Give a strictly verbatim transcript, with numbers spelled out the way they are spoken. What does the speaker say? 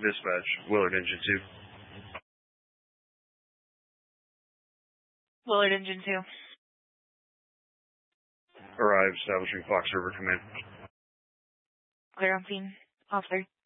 Dispatch, Willard Engine two. Willard Engine two. Arrive, establishing Fox River Command. Clear on scene. Officer.